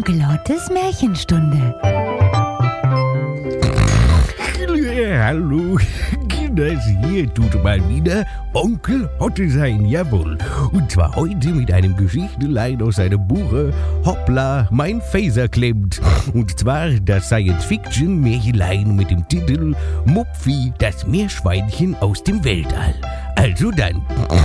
Onkel Ottes Märchenstunde. Hallo, Kinders, hier tut mal wieder Onkel Otte sein, jawohl. Und zwar heute mit einem Geschichtelein aus seinem Buche Hoppla, mein Phaser klemmt. Und zwar das Science-Fiction-Märchelein mit dem Titel Mupfi, das Meerschweinchen aus dem Weltall. Also dann.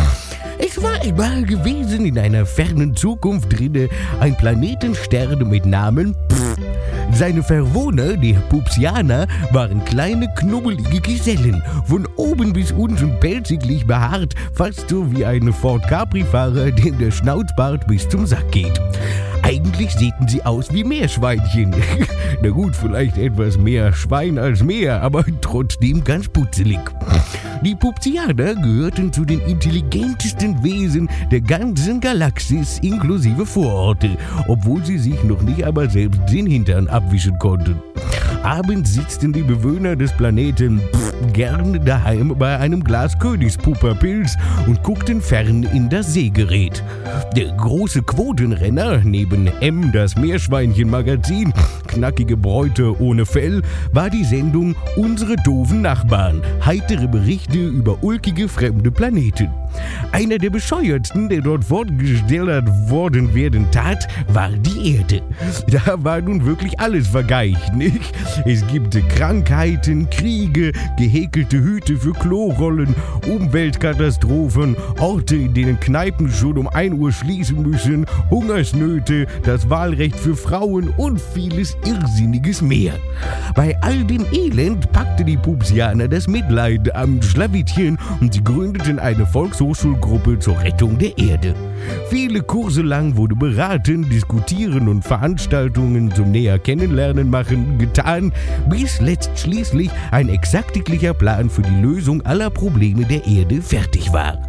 Es war einmal gewesen in einer fernen Zukunft drinne ein Planetenstern mit Namen Seine Verwohner, die Pupsianer, waren kleine, knubbelige Gesellen, von oben bis unten pelziglich behaart, fast so wie ein Ford Capri-Fahrer, dem der Schnauzbart bis zum Sack geht. Eigentlich sähen sie aus wie Meerschweinchen. Na gut, vielleicht etwas mehr Schwein als Meer, aber trotzdem ganz putzelig. Die Pupsianer gehörten zu den intelligentesten Wesen der ganzen Galaxis inklusive Vororte, obwohl sie sich noch nicht einmal selbst den Hintern abwischen konnten. Abends sitzten die Bewohner des Planeten gerne daheim bei einem Glas Königspupperpilz und guckten fern in das Seegerät. Der große Quotenrenner, neben M, das Meerschweinchen-Magazin, knackige Bräute ohne Fell, war die Sendung Unsere doofen Nachbarn, heitere Berichte über ulkige fremde Planeten. Einer der bescheuertsten, der dort fortgestellt worden werden tat, war die Erde. Da war nun wirklich alles vergeicht, nicht? Es gibt Krankheiten, Kriege, gehäkelte Hüte für Klorollen, Umweltkatastrophen, Orte, in denen Kneipen schon um 1 Uhr schließen müssen, Hungersnöte, das Wahlrecht für Frauen und vieles Irrsinniges mehr. Bei all dem Elend packte die Pupsianer das Mitleid am Schlawittchen und sie gründeten eine Volkshochschulgruppe zur Rettung der Erde. Viele Kurse lang wurde beraten, diskutieren und Veranstaltungen zum näher Kennenlernen machen getan, bis letztschließlich ein exaktiklicher Plan für die Lösung aller Probleme der Erde fertig war.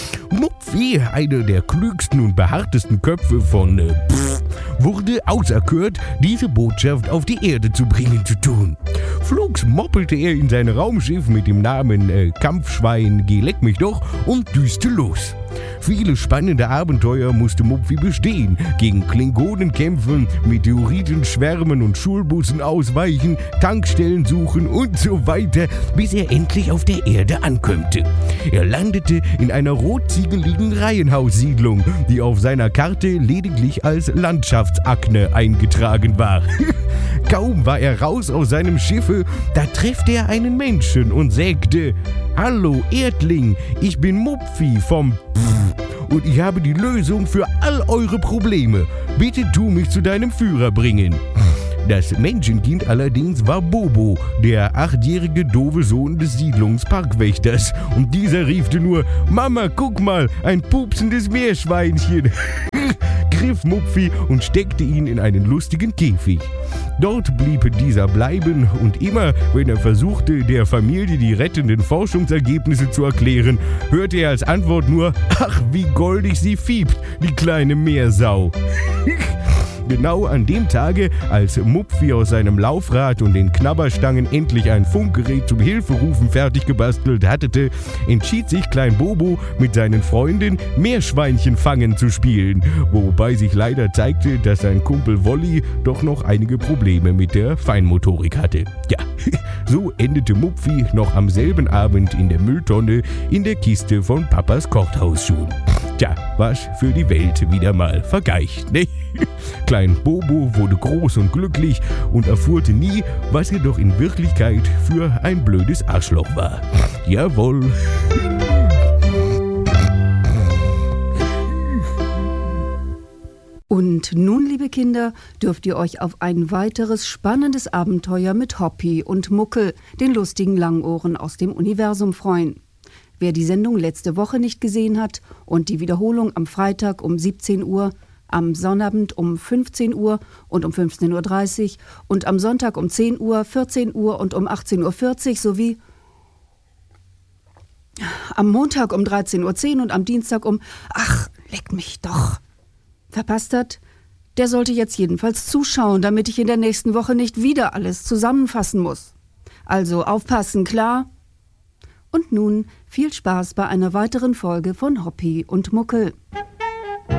Mupfi, einer der klügsten und behaartesten Köpfe von wurde auserkört, diese Botschaft auf die Erde zu bringen zu tun. Flugs moppelte er in sein Raumschiff mit dem Namen Kampfschwein, geh leck mich doch, und düste los. Viele spannende Abenteuer musste Mupfi bestehen, gegen Klingonen kämpfen, Meteoriten schwärmen und Schulbussen ausweichen, Tankstellen suchen und so weiter, bis er endlich auf der Erde ankömmte. Er landete in einer rotziegeligen Reihenhaussiedlung, die auf seiner Karte lediglich als Landschaftsakne eingetragen war. Kaum war er raus aus seinem Schiffe, da treffte er einen Menschen und sagte: Hallo Erdling, ich bin Mupfi vom und ich habe die Lösung für all eure Probleme. Bitte tu mich zu deinem Führer bringen. Das Menschenkind allerdings war Bobo, der 8-jährige doofe Sohn des Siedlungsparkwächters. Und dieser riefte nur: Mama, guck mal, ein pupsendes Meerschweinchen. Griff Mupfi und steckte ihn in einen lustigen Käfig. Dort blieb dieser bleiben und immer, wenn er versuchte, der Familie die rettenden Forschungsergebnisse zu erklären, hörte er als Antwort nur: Ach, wie goldig sie fiebt, die kleine Meersau. Genau an dem Tage, als Mupfi aus seinem Laufrad und den Knabberstangen endlich ein Funkgerät zum Hilferufen fertig gebastelt hatte, entschied sich Klein Bobo mit seinen Freunden Meerschweinchen fangen zu spielen, wobei sich leider zeigte, dass sein Kumpel Wolli doch noch einige Probleme mit der Feinmotorik hatte. Ja, so endete Mupfi noch am selben Abend in der Mülltonne in der Kiste von Papas Korthausschuhen. Tja, was für die Welt wieder mal vergeicht, ne? Klein Bobo wurde groß und glücklich und erfuhrte nie, was er doch in Wirklichkeit für ein blödes Arschloch war. Jawohl. Und nun, liebe Kinder, dürft ihr euch auf ein weiteres spannendes Abenteuer mit Hoppi und Muckel, den lustigen Langohren aus dem Universum, freuen. Wer die Sendung letzte Woche nicht gesehen hat und die Wiederholung am Freitag um 17 Uhr, am Sonnabend um 15 Uhr und um 15.30 Uhr und am Sonntag um 10 Uhr, 14 Uhr und um 18.40 Uhr sowie am Montag um 13.10 Uhr und am Dienstag um, ach, leck mich doch, verpasst hat, der sollte jetzt jedenfalls zuschauen, damit ich in der nächsten Woche nicht wieder alles zusammenfassen muss. Also aufpassen, klar? Und nun viel Spaß bei einer weiteren Folge von Hoppi und Muckel.